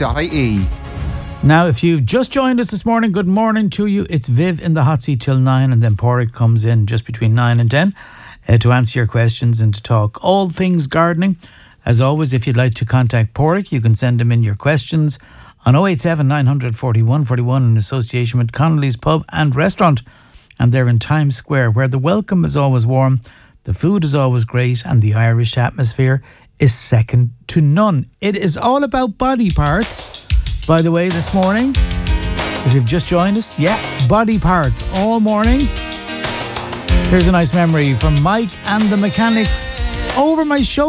cork.ie. Now, if you've just joined us this morning, good morning to you. It's Viv in the hot seat till 9, and then Porrick comes in just between 9 and 10 to answer your questions and to talk all things gardening. As always, if you'd like to contact Porrick, you can send him in your questions on 087 900 41 41 in association with Connolly's Pub and Restaurant. And they're in Times Square, where the welcome is always warm, the food is always great, and the Irish atmosphere is second to none. It is all about body parts, by the way, this morning. If you've just joined us, body parts all morning. Here's a nice memory from Mike and the Mechanics. Over my shoulder.